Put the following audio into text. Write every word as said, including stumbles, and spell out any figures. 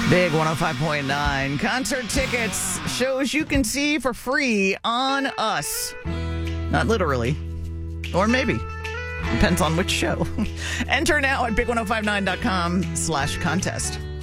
Big one oh five point nine. Concert tickets. Shows you can see for free on us. Not literally. Or maybe. Depends on which show. Enter now at big ten fifty-nine dot com slash contest.